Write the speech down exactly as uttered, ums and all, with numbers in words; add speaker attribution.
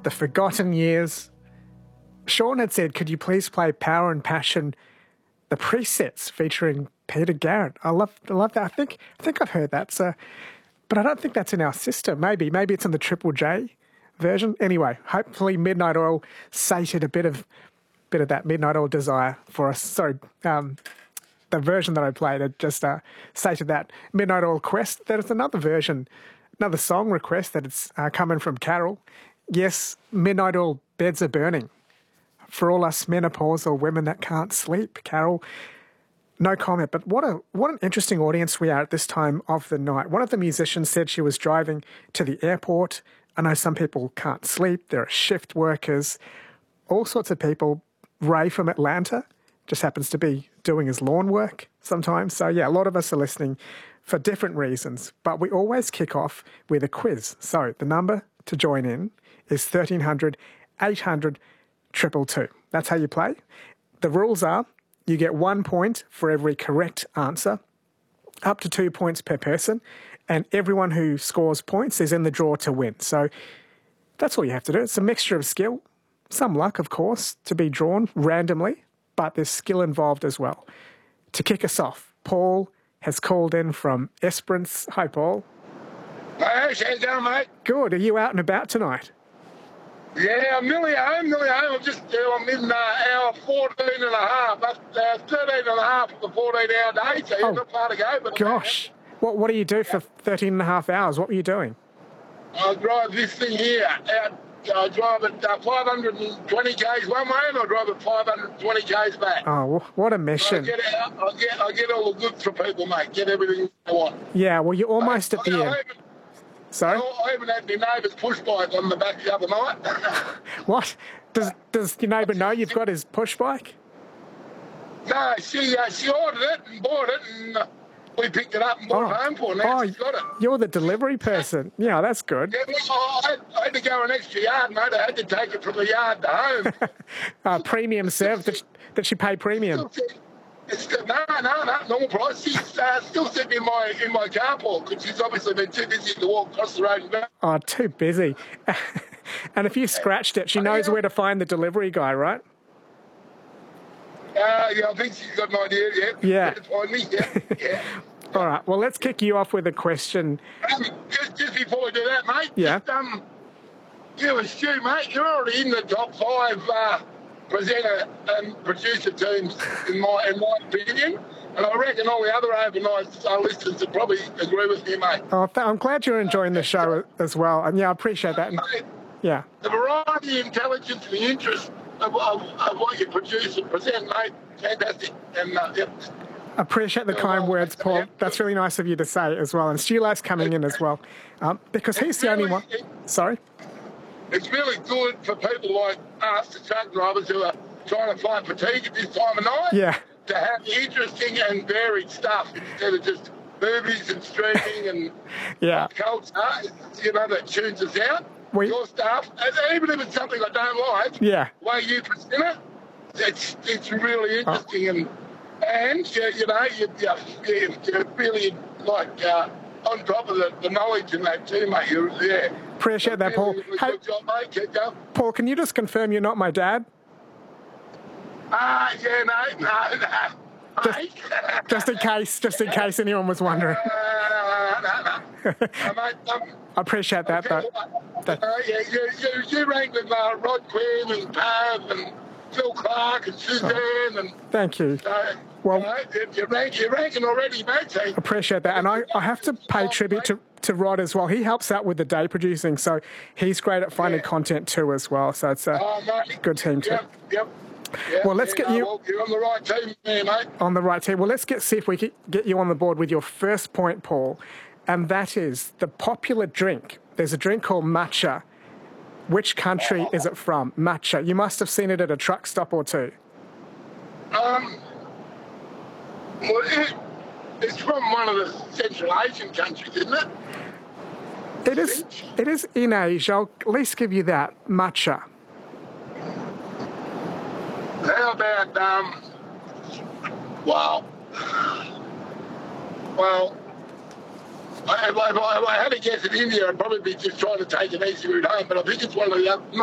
Speaker 1: The Forgotten Years. Sean had said, could you please play Power and Passion, the presets featuring Peter Garrett? I love, I love that. I think, I think I've heard that. So, but I don't think that's in our system. Maybe, maybe it's in the Triple J version. Anyway, hopefully Midnight Oil sated a bit of, bit of that Midnight Oil desire for us. Sorry, um, the version that I played, it just uh, sated that Midnight Oil quest. There's another version, another song request that it's uh, coming from Carol. Yes, Midnight Oil, Beds Are Burning. For all us menopausal women that can't sleep, Carol, no comment. But what a what an interesting audience we are at this time of the night. One of the musicians said she was driving to the airport. I know some people can't sleep. There are shift workers, all sorts of people. Ray from Atlanta just happens to be doing his lawn work sometimes. So, yeah, a lot of us are listening for different reasons. But we always kick off with a quiz. So the number to join in is thirteen hundred, eight hundred, two two two. That's how you play. The rules are you get one point for every correct answer, up to two points per person, and everyone who scores points is in the draw to win. So that's all you have to do. It's a mixture of skill, some luck, of course, to be drawn randomly, but there's skill involved as well. To kick us off, Paul has called in from Esperance. Hi, Paul.
Speaker 2: Hey, how you going, mate?
Speaker 1: Good. Are you out and about tonight?
Speaker 2: Yeah, I'm nearly home, nearly home. I'm just, uh, I'm in uh, hour fourteen and a half. That's uh, thirteen and a half of the fourteen hour day, so you're
Speaker 1: Oh,
Speaker 2: not far to go. But
Speaker 1: Gosh. What, what do you do for thirteen and a half hours? What were you doing?
Speaker 2: I drive this thing here out. I drive at uh, five hundred twenty k's one way, and I drive at five hundred twenty k's back.
Speaker 1: Oh, wh- what a
Speaker 2: So I
Speaker 1: mission.
Speaker 2: get out, I get, I get all the goods for people, mate. Get everything I want.
Speaker 1: Yeah, well, you're almost
Speaker 2: I,
Speaker 1: at the
Speaker 2: I, I
Speaker 1: end.
Speaker 2: even,
Speaker 1: Sorry?
Speaker 2: I even had my neighbour's push bike on the back the other night.
Speaker 1: What? Does does your neighbour know you've got his push bike?
Speaker 2: No, she uh, she ordered it and bought it, and uh, we picked it up and brought it home for her. Now
Speaker 1: oh,
Speaker 2: she's got it.
Speaker 1: You're the delivery person. Yeah, that's good.
Speaker 2: Yeah, well, I, had, I had to go an extra yard, mate. I had to take it from the yard to home.
Speaker 1: uh, premium service. Did she, did she pay premium?
Speaker 2: It's still, no, no, no, normal price. She's uh, still sitting in my in my carpool because she's obviously been too busy to walk across the road and back.
Speaker 1: Oh, too busy. And if you scratched it, she knows where to find the delivery guy, right?
Speaker 2: Uh, yeah, I think she's got an idea, yeah.
Speaker 1: Yeah.
Speaker 2: Where to find me, yeah, yeah.
Speaker 1: All right, well, let's kick you off with a question.
Speaker 2: Um, just, just before we do that, mate,
Speaker 1: Yeah.
Speaker 2: just, um, you and Stu, mate, you're already in the top five uh, presenter and producer teams, in my in my opinion. And I reckon all the other overnight uh, listeners would probably agree with me, mate.
Speaker 1: Oh, th- I'm glad you're enjoying the show as well. And yeah, I appreciate that. And,
Speaker 2: Mate,
Speaker 1: yeah.
Speaker 2: the variety, intelligence, and the interest of, of, of what you produce and present, mate, fantastic. And, uh, yep.
Speaker 1: Appreciate the
Speaker 2: Yeah,
Speaker 1: kind
Speaker 2: well,
Speaker 1: words, Paul.
Speaker 2: yeah.
Speaker 1: That's really nice of you to say as well. And Stu's coming in as well, um, because he's the only
Speaker 2: really-
Speaker 1: one.
Speaker 2: it-
Speaker 1: Sorry?
Speaker 2: It's really good for people like us, the truck drivers, who are trying to fight fatigue at this time of night,
Speaker 1: Yeah.
Speaker 2: to have interesting and varied stuff instead of just movies and streaming and
Speaker 1: Yeah.
Speaker 2: culture, you know, that tunes us out.
Speaker 1: We-
Speaker 2: Your stuff, and even if it's something I don't like,
Speaker 1: Yeah.
Speaker 2: the way you present it, it's it's really interesting and and you, you know you, you, you're really like uh, on top of the, the knowledge in that too, mate. You're yeah.
Speaker 1: Appreciate that, Paul.
Speaker 2: Really, really
Speaker 1: Hey,
Speaker 2: good job, mate. Keep going.
Speaker 1: Paul, can you just confirm you're not my dad?
Speaker 2: Ah, yeah, no, no, no.
Speaker 1: Just-
Speaker 2: Mate.
Speaker 1: Just in case, just in case anyone was wondering.
Speaker 2: Uh, no, no, no. Uh, mate, um,
Speaker 1: I appreciate that,
Speaker 2: okay,
Speaker 1: though.
Speaker 2: uh, yeah, you, you, you rank with uh, Rod Quinn and Pav and Phil Clark and Suzanne and
Speaker 1: Thank you.
Speaker 2: uh,
Speaker 1: Well-
Speaker 2: you know, you- you're, rank, you're ranking already, mate. So,
Speaker 1: Appreciate that. And I, I have to pay tribute to, to Rod as well. He helps out with the day producing, so he's great at finding
Speaker 2: Yeah.
Speaker 1: content too as well. So it's a
Speaker 2: oh, mate.
Speaker 1: good team too.
Speaker 2: Yep, yep. Yep,
Speaker 1: Well, let's
Speaker 2: yeah,
Speaker 1: get
Speaker 2: no,
Speaker 1: you-
Speaker 2: Well, you're on the right team there, mate.
Speaker 1: On the right team. Well, let's get see if we can get you on the board with your first point, Paul. And that is the popular drink. There's a drink called matcha. Which country is it from? Matcha. You must have seen it at a truck stop or two.
Speaker 2: Um, well, it, it's from one of the Central Asian countries, isn't it?
Speaker 1: It is. It is in Asia. I'll at least give you that. Matcha.
Speaker 2: How about, um, well, well, I, if I, if I had to guess in India, I'd probably be just trying to take an easy route home, but I think it's one of the other,